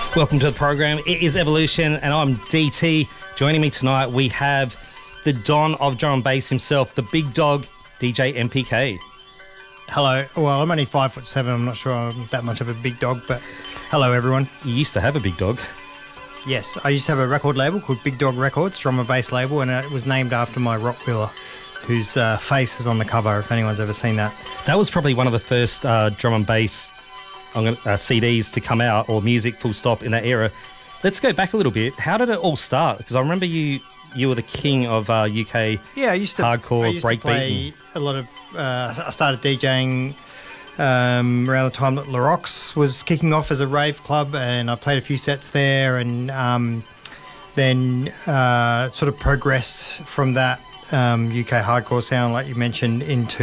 Welcome to the program. It is Evolution, and I'm DT. Joining me tonight, we have the Don of drum and bass himself, the big dog, DJ MPK. Hello. Well, I'm only 5'7". I'm not sure I'm that much of a big dog, but hello, everyone. You used to have a big dog. Yes, I used to have a record label called Big Dog Records, drum and bass label, and it was named after my rock wheeler, whose face is on the cover, if anyone's ever seen that. That was probably one of the first drum and bass CDs to come out, or music full stop, in that era. Let's go back a little bit. How did it all start? Because I remember you were the king of UK I used to breakbeat. Play a lot of... I started DJing around the time that La Rox was kicking off as a rave club, and I played a few sets there, and then sort of progressed from that UK hardcore sound, like you mentioned, into